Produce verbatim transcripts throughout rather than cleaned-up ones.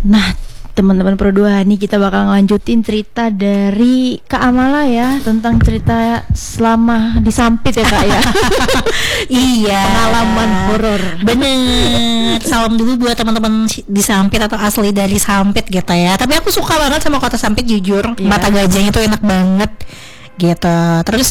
Nah, teman-teman Pro dua, nih kita bakal lanjutin cerita dari Kak Amala ya, tentang cerita selama disampit ya Kak ya. Iya, pengalaman horor. Bener. Salam dulu buat teman-teman di Sampit atau asli dari Sampit gitu ya. Tapi aku suka banget sama kota Sampit jujur. Iya. Mata gajahnya tuh enak banget gitu. Terus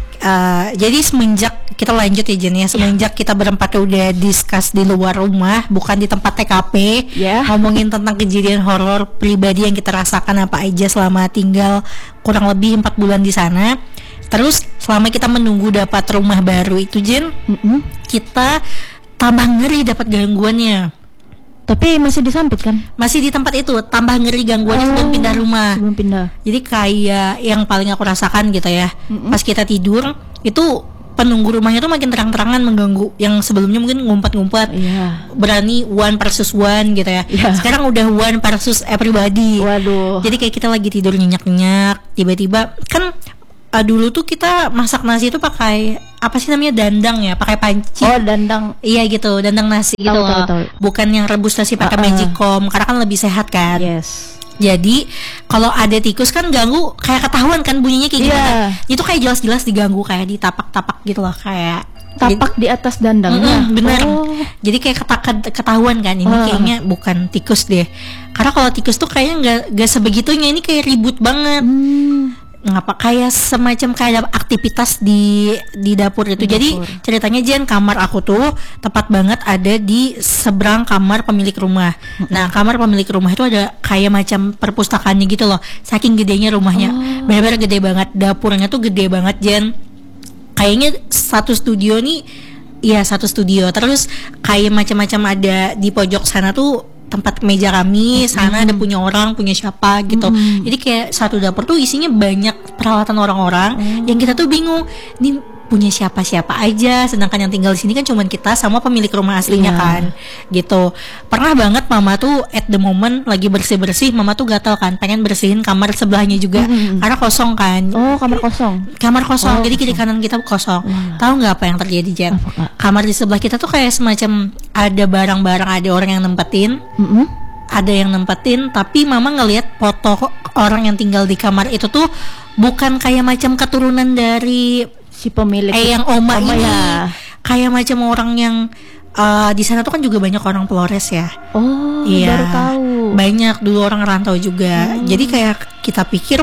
uh, jadi semenjak kita lanjut ya Jen ya, semenjak kita berempat udah discuss di luar rumah, bukan di tempat T K P, Ya. ngomongin tentang kejadian horor pribadi yang kita rasakan apa aja selama tinggal kurang lebih empat bulan di sana. Terus selama kita menunggu dapat rumah baru itu Jen, Mm-mm. kita tambah ngeri dapat gangguannya. Tapi masih disampit kan? Masih di tempat itu, tambah ngeri gangguannya sebelum pindah rumah. Sebelum pindah. Jadi kayak yang paling aku rasakan gitu ya, Mm-mm. pas kita tidur itu penunggu rumahnya tuh makin terang-terangan mengganggu. Yang sebelumnya mungkin ngumpet-ngumpet, Iya. berani one versus one gitu ya. Iya. Sekarang udah one versus everybody. Waduh. Jadi kayak kita lagi tidur nyenyak-nyenyak, tiba-tiba kan uh, dulu tuh kita masak nasi itu pakai apa sih namanya, dandang ya, pakai panci. Oh, dandang. Iya gitu, dandang nasi gitu Tahu, loh. tahu, tahu. Bukan yang rebus nasi pakai Uh-uh. magicom, karena kan lebih sehat kan. Yes. Jadi kalau ada tikus kan ganggu, kayak ketahuan kan bunyinya kayak Iya. gimana. Itu kayak jelas-jelas diganggu, kayak ditapak-tapak gitu loh, kayak Tapak di atas dandangnya. Mm-mm, bener. Oh. Jadi kayak keta- ketahuan kan ini Ah. kayaknya bukan tikus deh. Karena kalau tikus tuh kayaknya nggak nggak sebegitunya, ini kayak ribut banget. Hmm. Ngapa kayak semacam kayak ada aktivitas di di dapur itu. Di Jadi dapur. ceritanya Jen, kamar aku tuh tepat banget ada di seberang kamar pemilik rumah. Nah, kamar pemilik rumah itu ada kayak macam perpustakaannya gitu loh. Saking gedenya rumahnya. Oh. Benar-benar gede banget. Dapurnya tuh gede banget Jen. Kayaknya satu studio nih, iya satu studio. Terus kayak macam-macam ada di pojok sana tuh tempat meja kami, sana ada punya orang, punya siapa gitu. Mm-hmm. Jadi kayak satu dapur tuh isinya banyak peralatan orang-orang Oh. yang kita tuh bingung. Ini punya siapa-siapa aja, sedangkan yang tinggal di sini kan cuman kita sama pemilik rumah aslinya Iya. kan. Gitu. Pernah banget mama tuh at the moment lagi bersih-bersih, mama tuh gatal kan, pengen bersihin kamar sebelahnya juga Mm-hmm. karena kosong kan. Oh, kamar kosong. Kamar kosong, Oh, jadi kiri kosong. kanan kita kosong. Wah. Tahu nggak apa yang terjadi Jen? Apa, Kak? Kamar di sebelah kita tuh kayak semacam ada barang-barang, ada orang yang nempetin, Mm-mm. ada yang nempetin, tapi mama ngelihat foto orang yang tinggal di kamar itu tuh bukan kayak macam keturunan dari Si pemilik. eh yang oma, Oma ini, ya. kayak macam orang yang uh, di sana tuh kan juga banyak orang Flores ya. Oh, Iya, baru tahu. banyak dulu orang rantau juga. Hmm. Jadi kayak kita pikir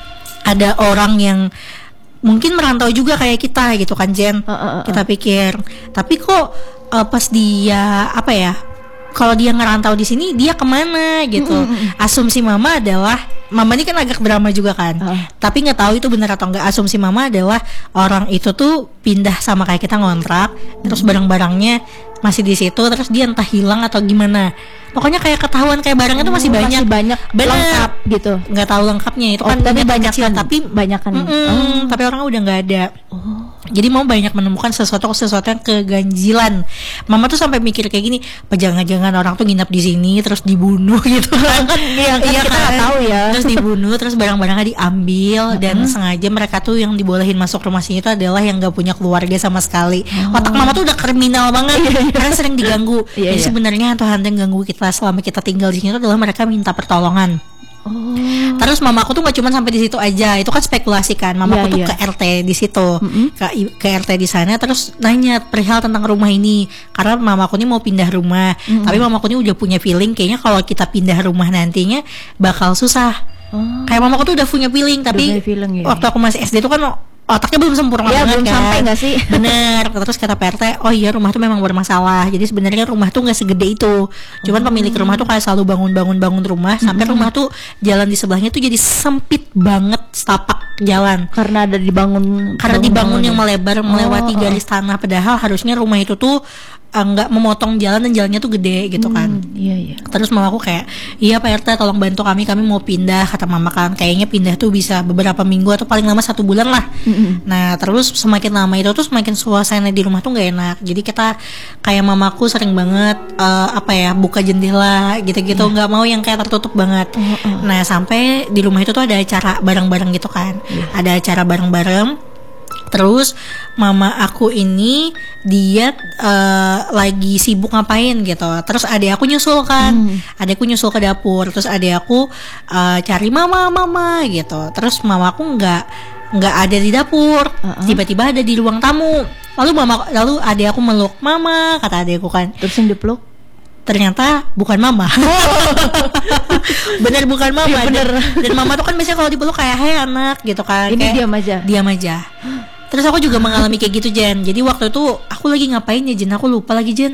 ada orang yang mungkin merantau juga kayak kita gitu kan Jen. Uh, uh, uh, uh. Kita pikir, tapi kok uh, pas dia apa ya? Kalau dia ngerantau di sini, dia kemana gitu? Mm, mm, mm. Asumsi mama adalah, mama ini kan agak drama juga kan. Uh. Tapi nggak tahu itu benar atau enggak. Asumsi mama adalah orang itu tuh pindah sama kayak kita ngontrak, terus barang-barangnya masih di situ, terus dia entah hilang atau gimana. Pokoknya kayak ketahuan kayak barangnya tuh masih Oh, banyak. masih banyak Bener. lengkap gitu. Nggak tahu lengkapnya itu Oh, kan tapi banyak banyak kecil, kan, tapi banyak kan. Mm-mm, Oh. tapi orang udah nggak ada. Oh. Jadi mau banyak menemukan sesuatu sesuatu yang keganjilan. Mama tuh sampai mikir kayak gini, apa jangan-jangan orang tuh nginap di sini terus dibunuh gitu kan? Kan, iya, kan kita nggak tahu ya. Terus dibunuh, terus barang-barangnya diambil dan sengaja mereka tuh yang dibolehin masuk rumah sini itu adalah yang nggak punya keluarga sama sekali. Oh. Otak mama tuh udah kriminal banget karena sering diganggu. Iya, Jadi iya. sebenarnya hantu-hantu yang ganggu kita selama kita tinggal di sini itu adalah mereka minta pertolongan. Oh. Terus mamaku tuh nggak cuma sampai di situ aja, itu kan spekulasi kan. Mamaku Iya, tuh iya. ke R T di situ, Mm-mm. ke i- ke R T di sana, terus nanya perihal tentang rumah ini. Karena mamaku nih mau pindah rumah, Mm-mm. tapi mamaku nih udah punya feeling kayaknya kalau kita pindah rumah nantinya bakal susah. Oh. Kayak mamaku tuh udah punya feeling, tapi punya feeling, ya. waktu aku masih S D tuh kan otaknya belum sempurna Iya, banget belum kan. sampai nggak sih? Bener. Terus kata P R T, oh iya rumah tuh memang bermasalah. Jadi sebenarnya rumah tuh nggak segede itu. Cuman pemilik rumah tuh kayak selalu bangun-bangun bangun rumah sampai rumah tuh jalan di sebelahnya tuh jadi sempit banget setapak jalan. Karena ada dibangun. Karena dibangun yang bangun- melebar melewati Oh, oh. garis tanah, padahal harusnya rumah itu tuh eh, nggak memotong jalan dan jalannya tuh gede gitu kan. Hmm, iya iya. Terus mamaku kayak, iya Pak R T tolong bantu kami, kami mau pindah. Kata mama kan, kayaknya pindah tuh bisa beberapa minggu atau paling lama satu bulan lah. Mm-mm. Nah terus semakin lama itu tuh semakin suasana di rumah tuh gak enak. Jadi kita kayak mamaku sering banget eh, apa ya buka jendela gitu-gitu, nggak mau yang kayak tertutup banget. Oh, oh. Nah sampai di rumah itu tuh ada acara bareng-bareng gitu kan. Ada acara bareng-bareng. Terus mama aku ini dia uh, lagi sibuk ngapain gitu. Terus adik aku nyusul kan, hmm. adikku nyusul ke dapur. Terus adik aku uh, cari mama mama gitu. Terus mama aku nggak nggak ada di dapur, uh-uh. tiba-tiba ada di ruang tamu. Lalu mama lalu adik aku meluk mama, kata adikku kan. Terus yang dipeluk? Ternyata bukan mama. Bener bukan mama. Ya, bener. Dan, dan mama tuh kan biasanya kalau dipeluk kayak hey anak gitu kan. Ini kayak, diam aja. Diam aja. Terus aku juga mengalami kayak gitu Jen. Jadi waktu itu aku lagi ngapain ya Jen? Aku lupa lagi Jen.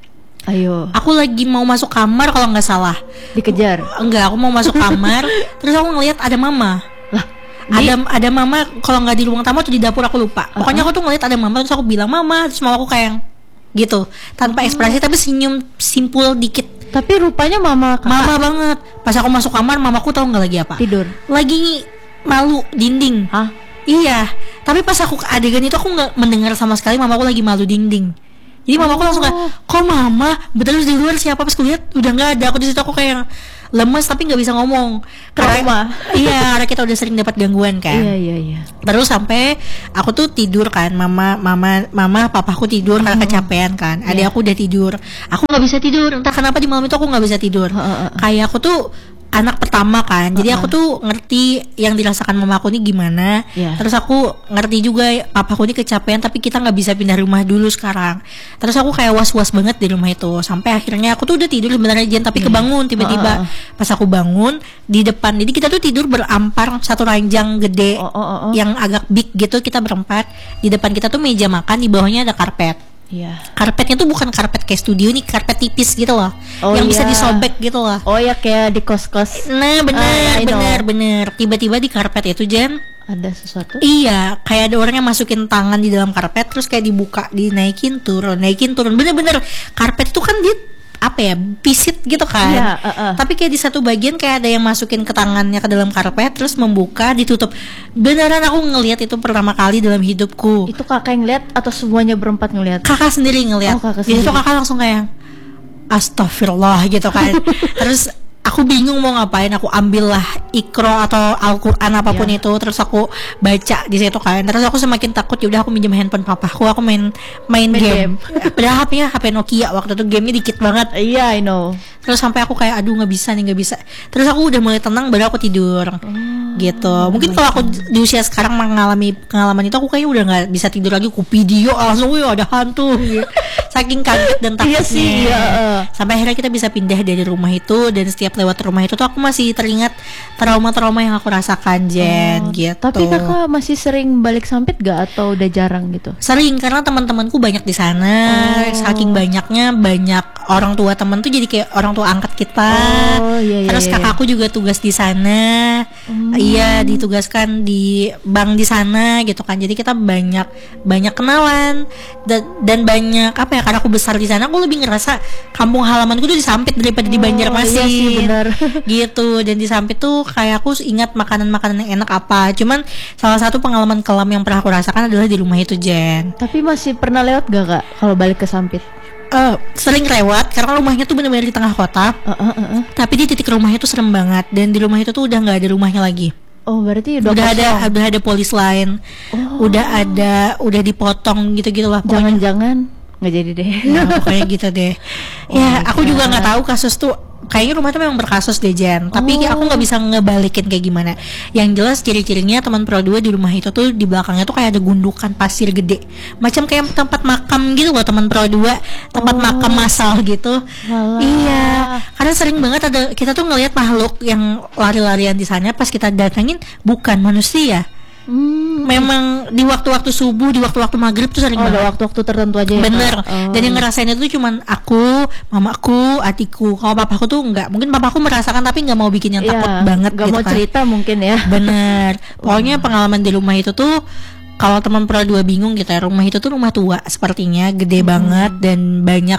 Ayo. Aku lagi mau masuk kamar kalau nggak salah. Dikejar? Enggak, aku mau masuk kamar. Terus aku ngelihat ada mama. Lah, ada ada mama kalau nggak di ruang tamu atau di dapur aku lupa. Uh-huh. Pokoknya aku tuh ngelihat ada mama. Terus aku bilang mama. Terus mama aku kayak gitu tanpa ekspresi tapi senyum simpul dikit. Tapi rupanya mama kakak. Mama banget. Pas aku masuk kamar mamaku tahu nggak lagi apa? Tidur. Lagi malu dinding. Hah? Iya, tapi pas aku ke adegan itu aku nggak mendengar sama sekali mamaku lagi malu dinding. Jadi mamaku langsung kayak, kok mama? Betul di luar siapa? Pas kulihat udah nggak ada. Aku di situ aku kayak lemes tapi nggak bisa ngomong. Trauma. Iya, karena kita udah sering dapat gangguan kan. Iya iya iya. Terus sampai aku tuh tidur kan, mama mama mama papaku tidur karena kecapean kan. Adik aku udah tidur. Aku nggak bisa tidur. Entah kenapa di malam itu aku nggak bisa tidur. Kayak aku tuh anak pertama kan, jadi aku tuh ngerti yang dirasakan mamaku ini gimana. Yeah. Terus aku ngerti juga papaku ini kecapean, tapi kita nggak bisa pindah rumah dulu sekarang. Terus aku kayak was-was banget di rumah itu. Sampai akhirnya aku tuh udah tidur sebenarnya Jen, tapi kebangun tiba-tiba. Uh, uh, uh. Pas aku bangun di depan, jadi kita tuh tidur berampar satu ranjang gede uh, uh, uh, uh. yang agak big gitu, kita berempat. Di depan kita tuh meja makan, di bawahnya ada karpet. Iya. Karpetnya tuh bukan karpet kayak studio nih, karpet tipis gitu loh, oh, yang iya. bisa disobek gitu loh. Oh ya kayak di kos-kos. Nah bener, uh, bener, bener. Tiba-tiba di karpet itu Jen ada sesuatu? Iya, kayak ada orang yang masukin tangan di dalam karpet, terus kayak dibuka, dinaikin turun, naikin turun. Bener-bener karpet itu kan dia apa ya, pisit gitu kan. Iya, uh, uh. Tapi kayak di satu bagian kayak ada yang masukin ke tangannya ke dalam karpet, terus membuka, ditutup. Beneran aku ngelihat itu pertama kali dalam hidupku. Itu kakak yang lihat atau semuanya berempat ngelihat? Kakak sendiri ngelihat. Oh, kakak Jadi sendiri. itu kakak langsung kayak astagfirullah gitu kan. Terus aku bingung mau ngapain, aku ambillah Iqro atau Al-Quran apapun yeah. itu, terus aku baca di situ kan. Terus aku semakin takut, yaudah aku minjem handphone papaku, aku main main, main game. game. Padahal H P-nya H P Nokia waktu itu, gamenya dikit banget. Iya, yeah, I know. Terus sampai aku kayak aduh nggak bisa nih, nggak bisa. Terus aku udah mulai tenang, baru aku tidur. Oh, gitu. Mungkin kalau aku di usia sekarang mengalami pengalaman itu, aku kayaknya udah nggak bisa tidur lagi. Aku video langsung, wih ada hantu. Saking kaget dan takutnya. Iya sih, iya. Sampai akhirnya kita bisa pindah dari rumah itu, dan setiap lewat rumah itu tuh aku masih teringat trauma-trauma yang aku rasakan Jen. Oh, gitu. Tapi kakak masih sering balik Sampit gak atau udah jarang gitu? Sering, karena teman-temanku banyak di sana. Oh. Saking banyaknya, banyak orang tua teman tuh jadi kayak orang tua angkat kita. Oh, iya, iya, Terus iya. kakakku juga tugas di sana. Hmm. Iya, ditugaskan di bank di sana gitu kan. Jadi kita banyak banyak kenalan dan, dan banyak apa ya, karena aku besar di sana, aku lebih ngerasa kampung halamanku tuh di Sampit daripada oh, di Banjarmasin. Iya sih, benar. Gitu. Dan di Sampit tuh kayak aku ingat makanan-makanan yang enak apa. Cuman salah satu pengalaman kelam yang pernah aku rasakan adalah di rumah itu Jen. Tapi masih pernah lewat gak kak kalau balik ke Sampit? Uh, sering lewat karena rumahnya tuh benar-benar di tengah kota. Uh, uh, uh, uh. Tapi di titik rumahnya tuh serem banget, dan di rumah itu tuh udah nggak ada rumahnya lagi. Oh berarti udah, udah ada udah ada polis lain. Oh. Udah ada udah dipotong gitu-gitu lah. Jangan-jangan nggak jadi deh. Nah, pokoknya gitu deh. Oh, ya aku juga nggak tahu kasus tuh. Kayaknya rumah tuh memang berkasus deh Jen. Tapi oh. aku nggak bisa ngebalikin kayak gimana. Yang jelas ciri-cirinya teman Pro dua di rumah itu tuh di belakangnya tuh kayak ada gundukan pasir gede, macam kayak tempat makam gitu loh teman Pro dua, tempat oh. makam massal gitu. Walah. Iya, karena sering banget ada kita tuh ngelihat makhluk yang lari-larian di sana. Pas kita datangin bukan manusia. Hmm. Memang di waktu-waktu subuh, di waktu-waktu maghrib tuh sering oh, banget. Ada waktu-waktu tertentu aja. Bener. Ya, oh. Dan yang ngerasain itu cuman aku, mamaku, adikku. Kalau papaku tuh enggak. Mungkin papaku merasakan tapi nggak mau bikin yang ya, takut banget. Gak gitu mau kan. cerita mungkin ya. Bener. Pokoknya pengalaman di rumah itu tuh, kalau teman Pro dua bingung gitu ya, rumah itu tuh rumah tua sepertinya, gede hmm. banget dan banyak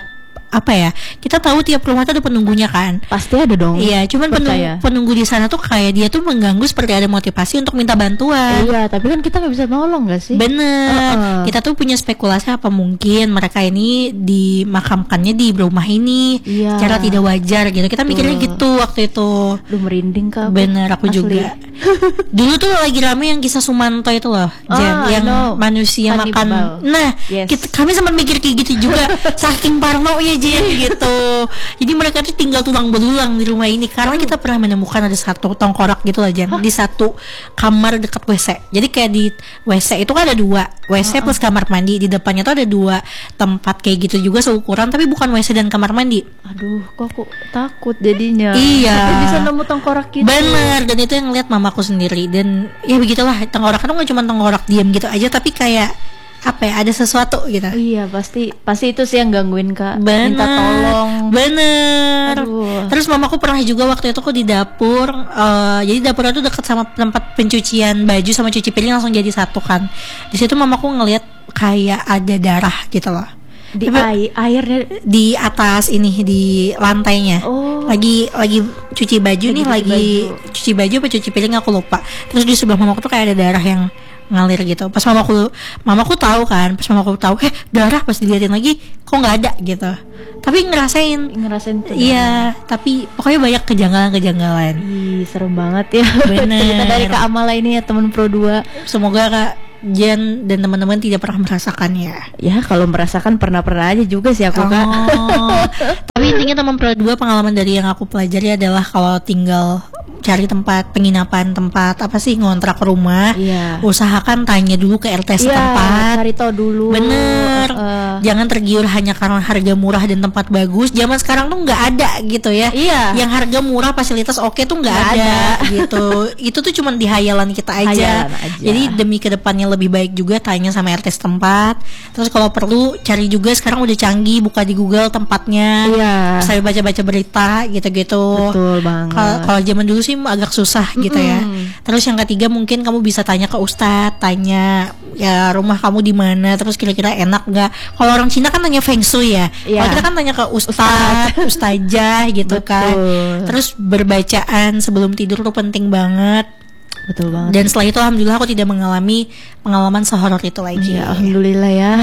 apa ya? Kita tahu tiap rumah tuh ada penunggunya kan. Pasti ada dong. Iya, cuman penunggu, penunggu di sana tuh kayak dia tuh mengganggu seperti ada motivasi untuk minta bantuan. Iya, tapi kan kita nggak bisa nolong nggak sih? Bener. Uh-uh. Kita tuh punya spekulasi apa mungkin mereka ini dimakamkannya di rumah ini, iya. cara tidak wajar gitu. Kita mikirnya gitu waktu itu. Lu merinding kak? Bener, aku Asli. juga. Dulu tuh lagi rame yang kisah Sumanto itu loh, Jen, oh, yang manusia Hannibal. makan. Nah, yes. kita, kami sempat mikir kayak gitu juga, saking parno ya Jen gitu. Jadi mereka tuh tinggal tulang belulang di rumah ini karena kita pernah menemukan ada satu tengkorak gitu lah Jen, huh? di satu kamar dekat W C. Jadi kayak di W C itu kan ada dua, W C uh-uh. plus kamar mandi. Di depannya tuh ada dua tempat kayak gitu juga seukuran, tapi bukan W C dan kamar mandi. Aduh, kok aku takut jadinya. Iya. Tapi bisa nemu tengkorak gitu. Bener, dan itu yang ngeliat mamaku sendiri. Dan ya begitulah, tengkorak itu nggak cuma tengkorak diam gitu aja, tapi kayak apa ya, ada sesuatu gitu. Iya, pasti pasti itu sih yang gangguin kak. Bener, minta tolong. Bener. Aduh. Terus mamaku pernah juga waktu itu aku di dapur, uh, jadi dapurnya tuh deket sama tempat pencucian baju sama cuci piring, langsung jadi satu kan. Di situ mamaku ngeliat kayak ada darah gitu loh. Di air, airnya di atas ini, di lantainya. Oh. Lagi lagi cuci baju lagi nih, cuci lagi baju. cuci baju apa cuci piring aku lupa. Terus di sebelah mamaku tuh kayak ada darah yang ngalir gitu. Pas mamaku mamaku tahu kan, pas mamaku tahu eh darah, pas dilihatin lagi kok nggak ada gitu. Tapi ngerasain ngerasain tuh. Iya, tapi pokoknya banyak kejanggalan-kejanggalan. Ih, serem banget ya. Bener. Cerita dari Kak Amala ini ya, teman Pro dua. Semoga Kak Jen dan teman-teman tidak pernah merasakannya. Ya, kalau merasakan pernah-pernah aja juga sih aku, Kak. Oh. Tapi intinya teman Pro dua, pengalaman dari yang aku pelajari adalah kalau tinggal cari tempat penginapan, tempat apa sih, ngontrak rumah, iya. usahakan tanya dulu ke R T setempat. Iya, cari tahu dulu. Bener. Uh, Jangan tergiur hanya karena harga murah dan tempat bagus. Zaman sekarang tuh nggak ada gitu ya. Iya. Yang harga murah, fasilitas oke tuh nggak ada, ada gitu. Itu tuh cuma di hayalan kita aja. aja. Jadi demi kedepannya lebih baik juga tanya sama R T setempat. Terus kalau perlu cari juga, sekarang udah canggih, buka di Google tempatnya. Iya. Saya baca-baca berita gitu-gitu. Betul banget. Kalau zaman dulu sih agak susah gitu mm-hmm. ya. Terus yang ketiga mungkin kamu bisa tanya ke ustadz, tanya ya rumah kamu di mana, terus kira-kira enak nggak. Kalau orang Cina kan tanya feng shui ya. Yeah. Kalau kita kan tanya ke ustadz, ustazah gitu. Betul. Kan. Terus berbacaan sebelum tidur tuh penting banget. Betul banget. Dan setelah itu alhamdulillah aku tidak mengalami pengalaman sehoror itu lagi. Ya, alhamdulillah ya.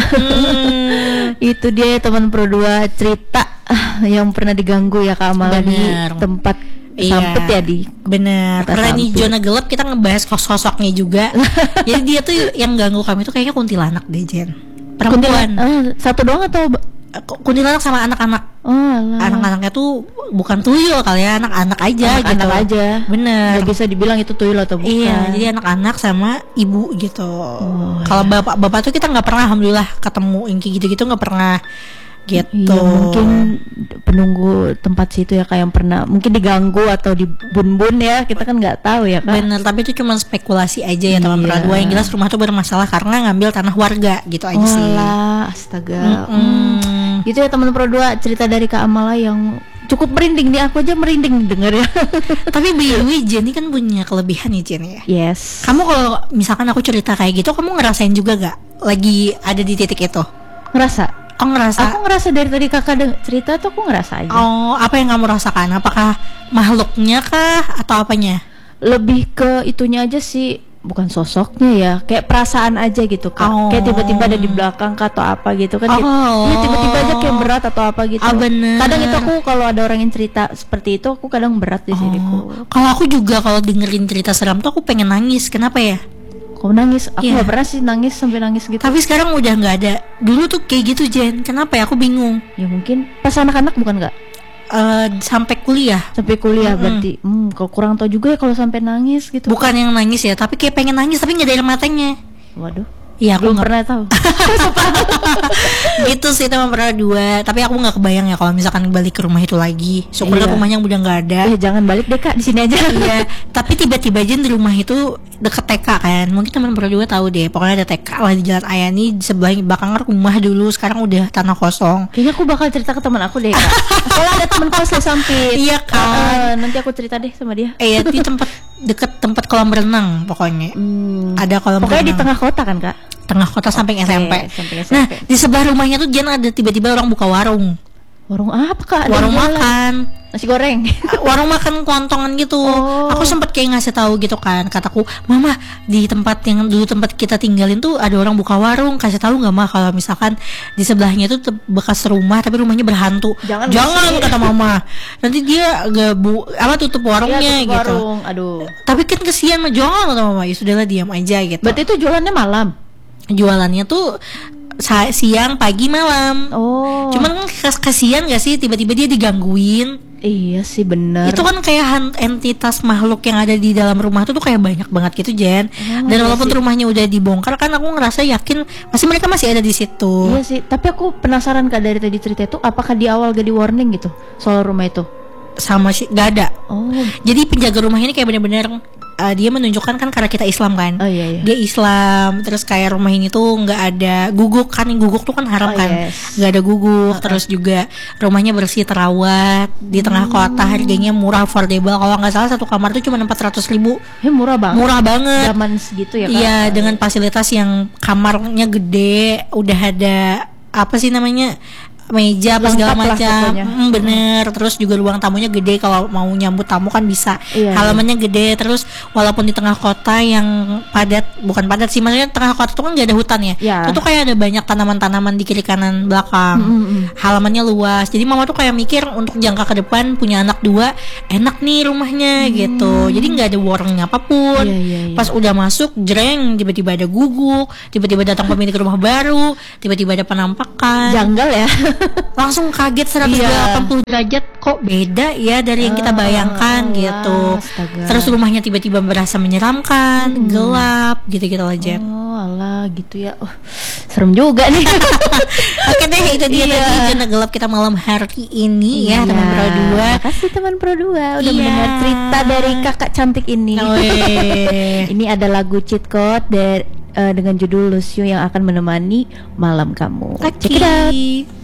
Hmm. Itu dia teman Pro dua cerita yang pernah diganggu ya Kak Amala di tempat iya, sampet ya di. Bener. Karena ini zona gelap, kita ngebahas sosoknya juga. Jadi dia tuh yang ganggu kami tuh kayaknya kuntilanak deh, Jen. Perempuan. Uh, satu doang atau kuntilanak sama anak-anak. Oh, anak-anaknya tuh bukan tuyul kali ya, anak-anak aja anak, gitu. Anak aja. Bener. Gak bisa dibilang itu tuyul atau bukan. Iya, jadi anak-anak sama ibu gitu. Oh, kalau iya. bapak-bapak tuh kita nggak pernah, alhamdulillah, ketemu yang kayak gitu-gitu nggak pernah. Gitu. Iya, mungkin penunggu tempat situ ya kayak yang pernah mungkin diganggu atau dibun-bun ya, kita kan nggak tahu ya Kak. Bener, tapi itu cuma spekulasi aja ya teman Pro dua. Yang jelas rumah tuh bermasalah karena ngambil tanah warga gitu aja oh sih. Lah, astaga. Mm-mm. Gitu ya teman Pro dua, cerita dari Kak Amala yang cukup merinding nih, aku aja merinding denger ya. Tapi by the way, Jenny kan punya kelebihan ya Jen ya. Yes. Kamu kalau misalkan aku cerita kayak gitu, kamu ngerasain juga gak lagi ada di titik itu? Ngerasa. Oh, ngerasa. Aku ngerasa dari tadi kakak de- cerita tuh aku ngerasa aja. Oh, apa yang kamu rasakan? Apakah makhluknya kah atau apanya? Lebih ke itunya aja sih, bukan sosoknya ya, kayak perasaan aja gitu Kak. Oh. Kayak tiba-tiba ada di belakang kah atau apa gitu kan. Oh. Ya tiba-tiba aja kayak berat atau apa gitu. Oh, bener. Kadang itu aku kalau ada orang yang cerita seperti itu, aku kadang berat di siniku. Oh. Kalau aku juga kalau dengerin cerita seram tuh aku pengen nangis. Kenapa ya? Kau nangis? Aku yeah. gak pernah sih nangis sampai nangis gitu. Tapi sekarang udah nggak ada. Dulu tuh kayak gitu Jen. Kenapa ya? Aku bingung. Ya mungkin pas anak-anak bukan nggak? Uh, sampai kuliah. Sampai kuliah mm-hmm. berarti. Hmm, kalau kurang tahu juga ya kalau sampai nangis gitu. Bukan yang nangis ya, tapi kayak pengen nangis tapi nggak ada air matanya. Waduh. Iya, aku belum pernah tahu. Gitu sih teman Pro dua. Tapi aku nggak kebayang ya kalau misalkan balik ke rumah itu lagi. Syukurlah iya. rumahnya udah nggak ada. Eh jangan balik deh Kak, di sini aja. Iya. Tapi tiba-tiba aja di rumah itu deket T K kan. Mungkin teman Pro dua tahu deh. Pokoknya ada T K lah di Jalan Ayani, di sebelah belakang rumah dulu. Sekarang udah tanah kosong. Kayaknya aku bakal cerita ke teman aku deh Kak. Soalnya ada teman kos di samping. Iya kan. Uh, nanti aku cerita deh sama dia. Eh di tempat deket tempat kolam renang pokoknya. Hmm. Ada kolam pokoknya renang. Di tengah kota kan Kak? Tengah kota samping, okay, S M P. samping S M P. Nah di sebelah rumahnya tuh Jen ada tiba-tiba orang buka warung. Warung apa Kak? Ada warung yang jualan? makan. Nasi goreng. Warung makan kelontongan gitu. Oh. Aku sempet kayak ngasih tahu gitu kan, kataku, "Mama, di tempat yang dulu tempat kita tinggalin tuh ada orang buka warung, kasih tahu nggak mah kalau misalkan di sebelahnya itu te- bekas rumah tapi rumahnya berhantu." Jangan Jangan ngasih. kata mama. Nanti dia gak bu apa tutup warungnya Iya, tutup gitu. warung. Aduh. Tapi kan kesian mah, jangan kata mama. Ya sudahlah, diam aja gitu. Berarti itu jualannya malam. Jualannya tuh sa- siang, pagi, malam. Oh. Cuman kan kes- kasihan gak sih tiba-tiba dia digangguin. Iya sih benar. Itu kan kayak han- entitas makhluk yang ada di dalam rumah itu tuh kayak banyak banget gitu Jen. Oh, Dan iya walaupun sih. rumahnya udah dibongkar kan aku ngerasa yakin masih mereka masih ada di situ. Iya sih, tapi aku penasaran Kak dari tadi cerita itu apakah di awal gak di warning gitu soal rumah itu? Sama sih gak ada. Oh. Jadi penjaga rumah ini kayak bener-bener uh, dia menunjukkan kan karena kita Islam kan. Oh iya iya. Dia Islam, terus kayak rumah ini tuh nggak ada guguk kan, yang guguk tuh kan haram Oh, kan, yes. nggak ada guguk. Terus juga rumahnya bersih, terawat, di tengah kota, harganya murah, affordable. Kalau nggak salah satu kamar tuh cuma empat ratus ribu, Ya murah banget. murah banget. Zaman segitu ya Kak. Iya, dengan fasilitas yang kamarnya gede, udah ada apa sih namanya, meja apa segala Lengkap lah macam. pokoknya. Mm, bener. Terus juga ruang tamunya gede, kalau mau nyambut tamu kan bisa. Iya, Halamannya gede. Terus walaupun di tengah kota yang padat, bukan padat sih, maksudnya tengah kota tuh kan gak ada hutan ya. Iya. Itu tuh kayak ada banyak tanaman-tanaman di kiri kanan belakang. Mm, mm, mm. Halamannya luas. Jadi mama tuh kayak mikir untuk jangka ke depan punya anak dua, enak nih rumahnya gitu. Jadi nggak ada warungnya apapun. Iya, iya, iya. Pas udah masuk, jreng, tiba-tiba ada guguk, tiba-tiba datang pemilik rumah baru, tiba-tiba ada penampakan. Janggal ya. Langsung kaget seratus delapan puluh derajat, kok beda ya dari yang kita bayangkan Ah, gitu. astaga. Terus rumahnya tiba-tiba berasa menyeramkan, gelap, gitu-gitu aja. Oh alah gitu ya. Oh, serem juga nih. Oke deh, itu dia Iya. tadi Jana Gelap kita malam hari ini ya, teman Pro dua. Makasih teman Pro dua udah Iya. mendengar cerita dari kakak cantik ini. Weh. Ini ada lagu cheat code dari, eh, dengan judul Lucio yang akan menemani malam kamu. Check it out. Oke.